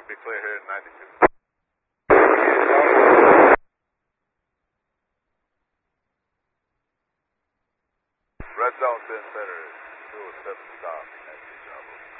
should be clear here at 92. Red Zone 10 Center, 207 stop.